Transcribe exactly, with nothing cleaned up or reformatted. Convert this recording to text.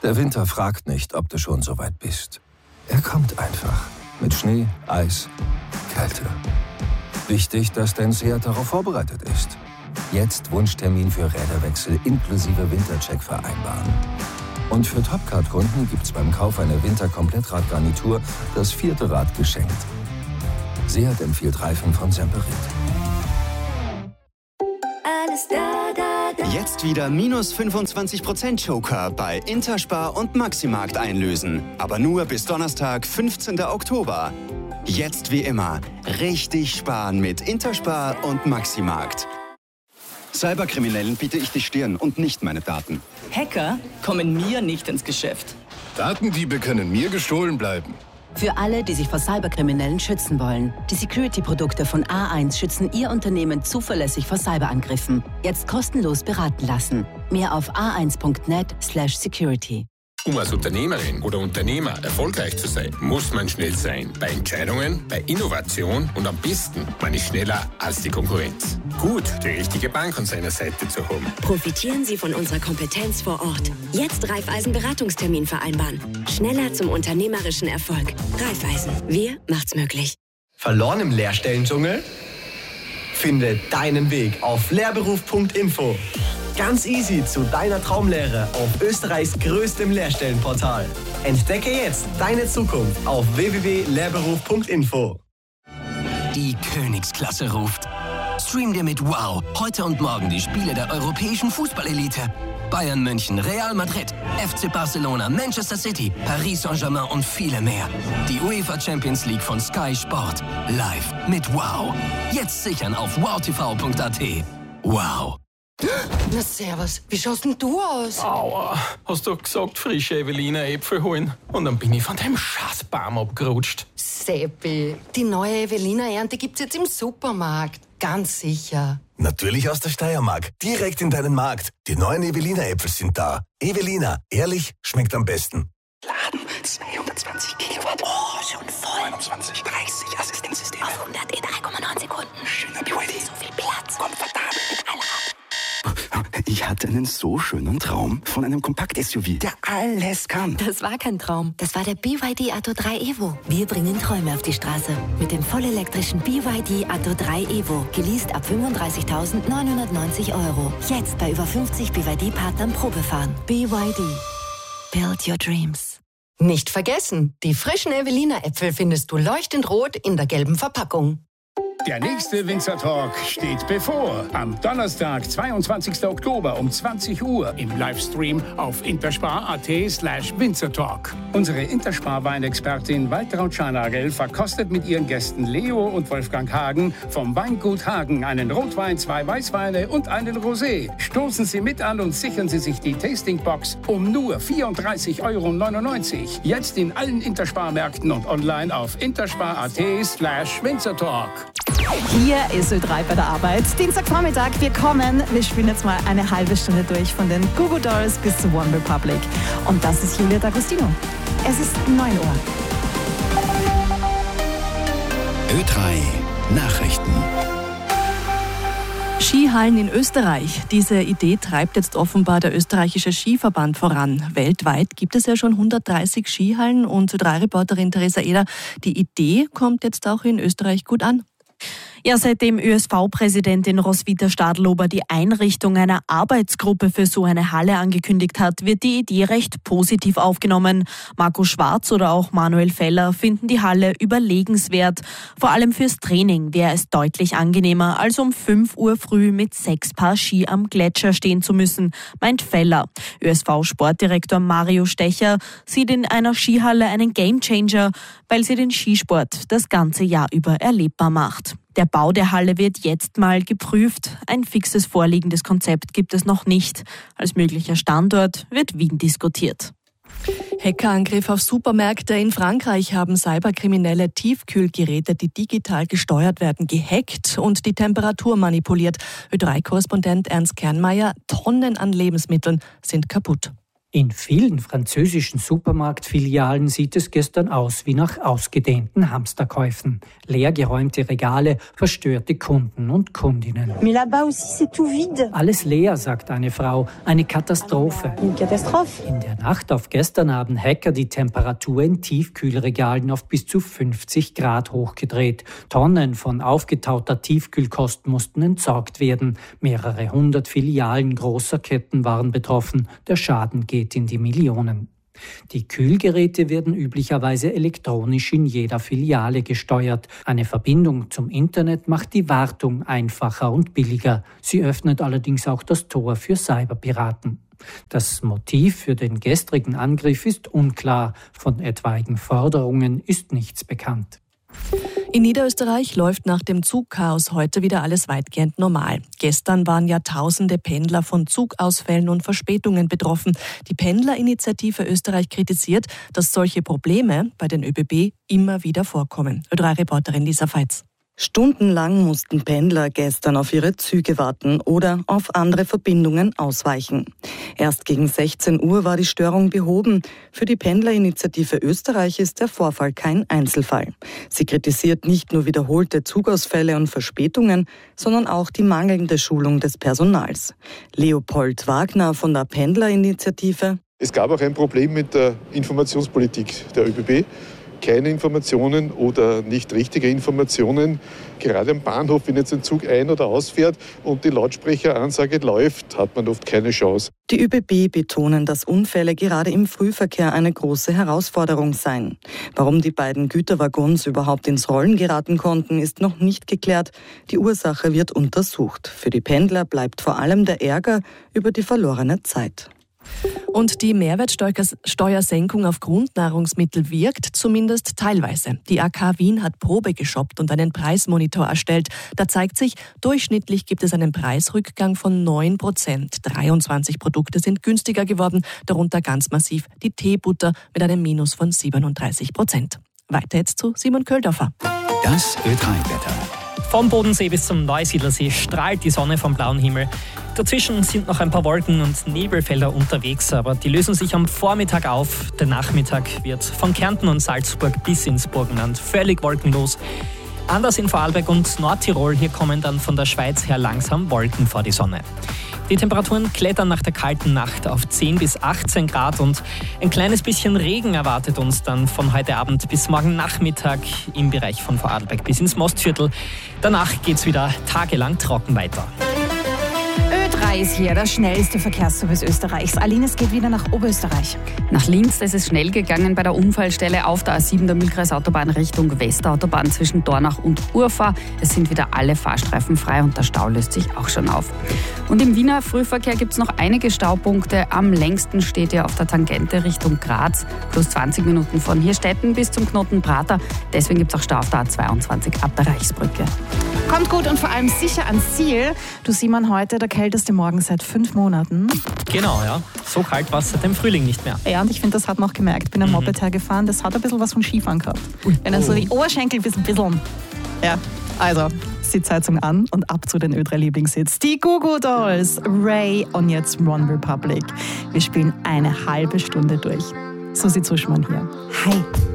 Der Winter fragt nicht, ob du schon so weit bist. Er kommt einfach. Mit Schnee, Eis, Kälte. Wichtig, dass dein Seat darauf vorbereitet ist. Jetzt Wunschtermin für Räderwechsel inklusive Wintercheck vereinbaren. Und für Topcard-Kunden gibt's beim Kauf einer Winter-Komplettradgarnitur das vierte Rad geschenkt. Seat empfiehlt Reifen von Semperit. Alles da, da, da. Jetzt wieder minus fünfundzwanzig Prozent Joker bei Interspar und Maximarkt einlösen. Aber nur bis Donnerstag, fünfzehnten Oktober. Jetzt wie immer richtig sparen mit Interspar und Maximarkt. Cyberkriminellen biete ich die Stirn und nicht meine Daten. Hacker kommen mir nicht ins Geschäft. Datendiebe können mir gestohlen bleiben. Für alle, die sich vor Cyberkriminellen schützen wollen. Die Security-Produkte von A eins schützen Ihr Unternehmen zuverlässig vor Cyberangriffen. Jetzt kostenlos beraten lassen. Mehr auf a eins punkt net slash security. Um als Unternehmerin oder Unternehmer erfolgreich zu sein, muss man schnell sein. Bei Entscheidungen, bei Innovation und am besten, man ist schneller als die Konkurrenz. Gut, die richtige Bank an seiner Seite zu haben. Profitieren Sie von unserer Kompetenz vor Ort. Jetzt Raiffeisen-Beratungstermin vereinbaren. Schneller zum unternehmerischen Erfolg. Raiffeisen. Wir macht's möglich. Verloren im Lehrstellendschungel? Finde deinen Weg auf lehrberuf punkt info. Ganz easy zu deiner Traumlehre auf Österreichs größtem Lehrstellenportal. Entdecke jetzt deine Zukunft auf w w w punkt lehrberuf punkt info. Die Königsklasse ruft. Stream dir mit Wow heute und morgen die Spiele der europäischen Fußballelite. Bayern München, Real Madrid, F C Barcelona, Manchester City, Paris Saint-Germain und viele mehr. Die UEFA Champions League von Sky Sport. Live mit Wow. Jetzt sichern auf wow t v punkt a t. Wow. Na servus, wie schaust denn du aus? Aua, hast du gesagt, frische Evelina Äpfel holen? Und dann bin ich von dem Scheißbaum abgerutscht. Seppi, die neue Evelina-Ernte gibt's jetzt im Supermarkt. Ganz sicher. Natürlich aus der Steiermark. Direkt in deinen Markt. Die neuen Evelina-Äpfel sind da. Evelina, ehrlich, schmeckt am besten. Laden, zweihundertzwanzig Kilowatt. Oh, schon voll. neunundzwanzig, dreißig, Assistenzsystem. Auf hundert in drei Komma neun Sekunden. Schöner B Y D. So viel Platz. Komfortabel mit Allrad. Ich hatte einen so schönen Traum von einem Kompakt-S U V, der alles kann. Das war kein Traum. Das war der B Y D Atto drei Evo. Wir bringen Träume auf die Straße. Mit dem vollelektrischen B Y D Atto drei Evo. Geleast ab fünfunddreißigtausendneunhundertneunzig Euro. Jetzt bei über fünfzig B Y D-Partnern Probefahren. B Y D. Build your dreams. Nicht vergessen, die frischen Evelina-Äpfel findest du leuchtend rot in der gelben Verpackung. Der nächste Winzer Talk steht bevor. Am Donnerstag, zweiundzwanzigsten Oktober um zwanzig Uhr im Livestream auf interspar.at slash Winzertalk. Unsere Interspar-Weinexpertin Waltraud Scharnagel verkostet mit ihren Gästen Leo und Wolfgang Hagen vom Weingut Hagen einen Rotwein, zwei Weißweine und einen Rosé. Stoßen Sie mit an und sichern Sie sich die Tastingbox um nur vierunddreißig Euro neunundneunzig. Jetzt in allen Interspar-Märkten und online auf interspar.at slash Winzertalk. Hier ist Ö drei bei der Arbeit. Dienstagvormittag, wir kommen. Wir spielen jetzt mal eine halbe Stunde durch von den Goo Goo Dolls bis zu One Republic. Und das ist Julia D'Agostino. Es ist neun Uhr. Ö drei Nachrichten. Skihallen in Österreich. Diese Idee treibt jetzt offenbar der österreichische Skiverband voran. Weltweit gibt es ja schon hundertdreißig Skihallen und Ö drei Reporterin Theresa Eder, die Idee kommt jetzt auch in Österreich gut an. Ja, seitdem Ö S V-Präsidentin Roswitha Stadlober die Einrichtung einer Arbeitsgruppe für so eine Halle angekündigt hat, wird die Idee recht positiv aufgenommen. Marco Schwarz oder auch Manuel Feller finden die Halle überlegenswert. Vor allem fürs Training wäre es deutlich angenehmer, als um fünf Uhr früh mit sechs Paar Ski am Gletscher stehen zu müssen, meint Feller. Ö S V-Sportdirektor Mario Stecher sieht in einer Skihalle einen Gamechanger, weil sie den Skisport das ganze Jahr über erlebbar macht. Der Bau der Halle wird jetzt mal geprüft. Ein fixes vorliegendes Konzept gibt es noch nicht. Als möglicher Standort wird Wien diskutiert. Hackerangriff auf Supermärkte in Frankreich haben Cyberkriminelle Tiefkühlgeräte, die digital gesteuert werden, gehackt und die Temperatur manipuliert. Ö drei Korrespondent Ernst Kernmeier, Tonnen an Lebensmitteln sind kaputt. In vielen französischen Supermarktfilialen sieht es gestern aus wie nach ausgedehnten Hamsterkäufen. Leergeräumte Regale, verstörte Kunden und Kundinnen. Mais là-bas aussi, c'est tout vide. Alles leer, sagt eine Frau. Eine Katastrophe. Une catastrophe. In der Nacht auf gestern haben Hacker die Temperatur in Tiefkühlregalen auf bis zu fünfzig Grad hochgedreht. Tonnen von aufgetauter Tiefkühlkost mussten entsorgt werden. Mehrere hundert Filialen großer Ketten waren betroffen. Der Schaden geht in die Millionen. Die Kühlgeräte werden üblicherweise elektronisch in jeder Filiale gesteuert. Eine Verbindung zum Internet macht die Wartung einfacher und billiger. Sie öffnet allerdings auch das Tor für Cyberpiraten. Das Motiv für den gestrigen Angriff ist unklar. Von etwaigen Forderungen ist nichts bekannt. In Niederösterreich läuft nach dem Zugchaos heute wieder alles weitgehend normal. Gestern waren ja tausende Pendler von Zugausfällen und Verspätungen betroffen. Die Pendlerinitiative Österreich kritisiert, dass solche Probleme bei den ÖBB immer wieder vorkommen. Ö drei Reporterin Lisa Veitz. Stundenlang mussten Pendler gestern auf ihre Züge warten oder auf andere Verbindungen ausweichen. Erst gegen sechzehn Uhr war die Störung behoben. Für die Pendlerinitiative Österreich ist der Vorfall kein Einzelfall. Sie kritisiert nicht nur wiederholte Zugausfälle und Verspätungen, sondern auch die mangelnde Schulung des Personals. Leopold Wagner von der Pendlerinitiative. Es gab auch ein Problem mit der Informationspolitik der ÖBB. Keine Informationen oder nicht richtige Informationen. Gerade am Bahnhof, wenn jetzt ein Zug ein- oder ausfährt und die Lautsprecheransage läuft, hat man oft keine Chance. Die ÖBB betonen, dass Unfälle gerade im Frühverkehr eine große Herausforderung seien. Warum die beiden Güterwaggons überhaupt ins Rollen geraten konnten, ist noch nicht geklärt. Die Ursache wird untersucht. Für die Pendler bleibt vor allem der Ärger über die verlorene Zeit. Und die Mehrwertsteuersenkung auf Grundnahrungsmittel wirkt zumindest teilweise. Die A K Wien hat Probe geshoppt und einen Preismonitor erstellt. Da zeigt sich, durchschnittlich gibt es einen Preisrückgang von neun Prozent. dreiundzwanzig Produkte sind günstiger geworden, darunter ganz massiv die Teebutter mit einem Minus von siebenunddreißig Prozent. Weiter jetzt zu Simon Köldorfer. Das Ö drei Wetter. Vom Bodensee bis zum Neusiedlersee strahlt die Sonne vom blauen Himmel. Dazwischen sind noch ein paar Wolken- und Nebelfelder unterwegs, aber die lösen sich am Vormittag auf. Der Nachmittag wird von Kärnten und Salzburg bis ins Burgenland völlig wolkenlos. Anders in Vorarlberg und Nordtirol, hier kommen dann von der Schweiz her langsam Wolken vor die Sonne. Die Temperaturen klettern nach der kalten Nacht auf zehn bis achtzehn Grad und ein kleines bisschen Regen erwartet uns dann von heute Abend bis morgen Nachmittag im Bereich von Vorarlberg bis ins Mostviertel. Danach geht's wieder tagelang trocken weiter. Ö drei ist hier, der schnellste Verkehrsservice Österreichs. Aline, es geht wieder nach Oberösterreich. Nach Linz, da ist es schnell gegangen bei der Unfallstelle auf der A sieben der Mühlkreisautobahn Richtung Westautobahn zwischen Dornach und Urfahr. Es sind wieder alle Fahrstreifen frei und der Stau löst sich auch schon auf. Und im Wiener Frühverkehr gibt es noch einige Staupunkte. Am längsten steht ja auf der Tangente Richtung Graz, plus zwanzig Minuten von Hirstetten bis zum Knoten Prater. Deswegen gibt es auch Stau auf der A zweiundzwanzig ab der Reichsbrücke. Kommt gut und vor allem sicher ans Ziel. Du, Simon, heute der kälteste Morgen seit fünf Monaten. Genau, ja. So kalt war es seit dem Frühling nicht mehr. Ja, und ich finde, das hat man auch gemerkt. Bin am mhm. Moped hergefahren, das hat ein bisschen was von Skifahren gehabt. Wenn er so die Oberschenkel ein bisschen... Ja, also Sitzheizung an und ab zu den Ö drei Lieblingssitz. Die Goo Goo Dolls, Ray und jetzt One Republic. Wir spielen eine halbe Stunde durch. Susi Zuschmann hier. Hi.